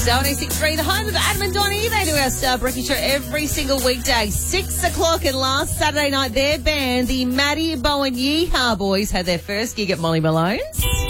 Star 106.3, the home of Adam and Donnie. They do our Star Breaking Show every single weekday, 6 o'clock, and last Saturday night, their band, the Matty Bowen Yeehaw Boys, had their first gig at Molly Malone's.